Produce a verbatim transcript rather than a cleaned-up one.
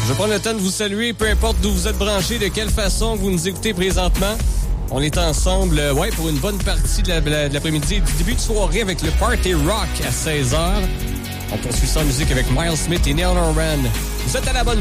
Je vais prendre le temps de vous saluer, peu importe d'où vous êtes branchés, de quelle façon vous nous écoutez présentement. On est ensemble, euh, ouais, pour une bonne partie de, la, de l'après-midi et du début de soirée avec le Party Rock à seize heures. On poursuit ça en musique avec Miles Smith et Neil Horan. Vous êtes à la bonne